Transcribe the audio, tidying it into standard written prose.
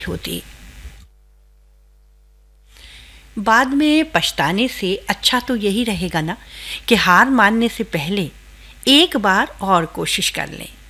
होती। बाद में पछताने से अच्छा तो यही रहेगा ना कि हार मानने से पहले एक बार और कोशिश कर लें।